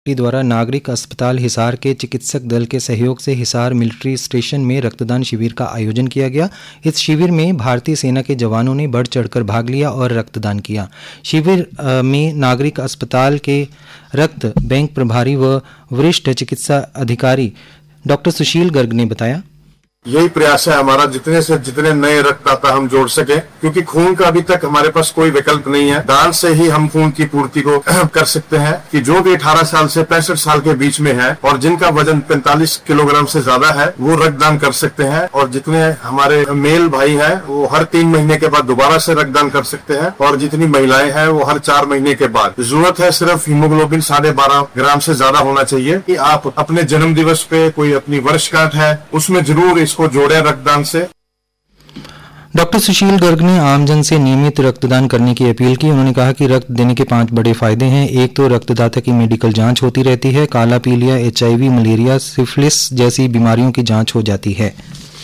द्वारा नागरिक अस्पताल हिसार के चिकित्सक दल के सहयोग से हिसार मिलिट्री स्टेशन में रक्तदान शिविर का आयोजन किया गया। इस शिविर में भारतीय सेना के जवानों ने बढ़ चढ़कर भाग लिया और रक्तदान किया। शिविर में नागरिक अस्पताल के रक्त बैंक प्रभारी व वरिष्ठ चिकित्सा अधिकारी डॉक्टर सुशील गर्ग ने बताया, यही प्रयास है हमारा, जितने से जितने नए रक्तदाता हम जोड़ सके, क्योंकि खून का अभी तक हमारे पास कोई विकल्प नहीं है। दान से ही हम खून की पूर्ति को कर सकते हैं कि जो भी 18 साल से 65 साल के बीच में है और जिनका वजन 45 किलोग्राम से ज्यादा है वो रक्तदान कर सकते हैं। और जितने हमारे मेल भाई हैं वो हर 3 महीने के बाद दोबारा से रक्तदान कर सकते हैं और जितनी महिलाएं हैं वो हर 4 महीने के बाद। जरूरत है सिर्फ हीमोग्लोबिन 12.5 ग्राम से ज्यादा होना चाहिए कि आप अपने जन्म दिवस पे, कोई अपनी वर्षगांठ है उसमें जरूर को जोड़े रक्तदान से। डॉक्टर सुशील गर्ग ने आमजन से नियमित रक्तदान करने की अपील की। उन्होंने कहा कि रक्त देने के 5 बड़े फायदे हैं। एक तो रक्तदाता की मेडिकल जांच होती रहती है, काला पीलिया, HIV, मलेरिया, सिफिलिस जैसी बीमारियों की जांच हो जाती है।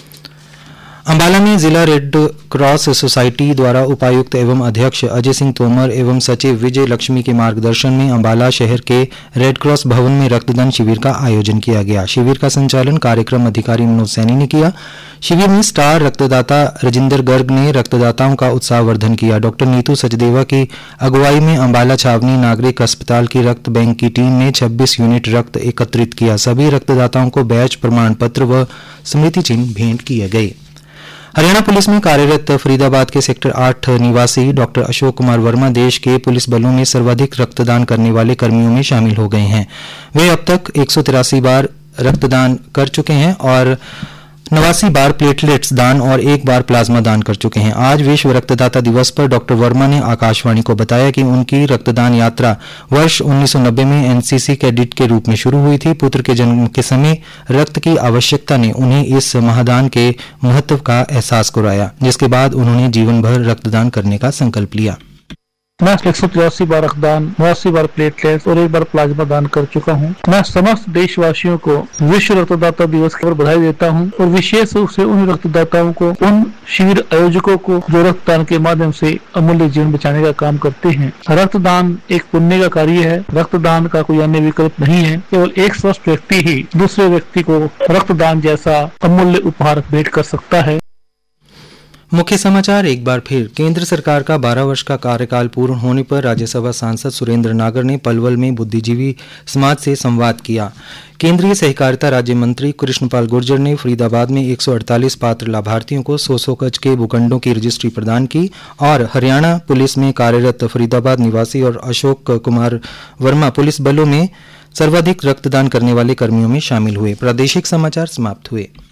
अंबाला में जिला रेड क्रॉस सोसाइटी द्वारा उपायुक्त एवं अध्यक्ष अजय सिंह तोमर एवं सचिव विजय लक्ष्मी के मार्गदर्शन में अंबाला शहर के रेड क्रॉस भवन में रक्तदान शिविर का आयोजन किया गया। शिविर का संचालन कार्यक्रम अधिकारी मनोज सैनी ने किया। शिविर में स्टार रक्तदाता रजिंदर गर्ग ने रक्तदाताओं का उत्साहवर्धन किया। डॉक्टर नीतू सचदेवा की अगुवाई में अंबाला छावनी नागरिक अस्पताल की रक्त बैंक की टीम ने 26 यूनिट रक्त एकत्रित किया। सभी रक्तदाताओं को बैच, प्रमाण पत्र व स्मृति चिन्ह भेंट किए गए। हरियाणा पुलिस में कार्यरत फरीदाबाद के सेक्टर 8 निवासी डॉक्टर अशोक कुमार वर्मा देश के पुलिस बलों में सर्वाधिक रक्तदान करने वाले कर्मियों में शामिल हो गए हैं। वे अब तक 183 बार रक्तदान कर चुके हैं और 89 बार प्लेटलेट्स दान और 1 बार प्लाज्मा दान कर चुके हैं। आज विश्व रक्तदाता दिवस पर डॉक्टर वर्मा ने आकाशवाणी को बताया कि उनकी रक्तदान यात्रा वर्ष 1990 में NCC कैडेट के रूप में शुरू हुई थी। पुत्र के जन्म के समय रक्त की आवश्यकता ने उन्हें इस महादान के महत्व का एहसास कराया, जिसके बाद उन्होंने जीवन भर रक्तदान करने का संकल्प लिया। मैं 183 बार रक्तदान, 89 बार प्लेटलेट्स और 1 बार प्लाज्मा दान कर चुका हूं। मैं समस्त देशवासियों को विश्व रक्तदाता दिवस की बधाई देता हूं और विशेष रूप से उन रक्तदाताओं को, उन शिविर आयोजकों को जो रक्तदान के माध्यम से अमूल्य जीवन बचाने का काम करते हैं। रक्तदान एक पुण्य का कार्य है। रक्तदान का कोई अन्य विकल्प नहीं है। केवल एक स्वस्थ व्यक्ति ही दूसरे व्यक्ति को रक्तदान जैसा अमूल्य उपहार भेंट कर सकता है। मुख्य समाचार एक बार फिर। केंद्र सरकार का 12 वर्ष का कार्यकाल पूर्ण होने पर राज्यसभा सांसद सुरेंद्र नागर ने पलवल में बुद्धिजीवी समाज से संवाद किया। केंद्रीय सहकारिता राज्य मंत्री कृष्णपाल गुर्जर ने फरीदाबाद में 148 पात्र लाभार्थियों को 100 गज के भूखंडों की रजिस्ट्री प्रदान की और हरियाणा पुलिस में कार्यरत फरीदाबाद निवासी और अशोक कुमार वर्मा पुलिस बलों में सर्वाधिक रक्तदान करने वाले कर्मियों में शामिल हुए। प्रादेशिक समाचार समाप्त हुए।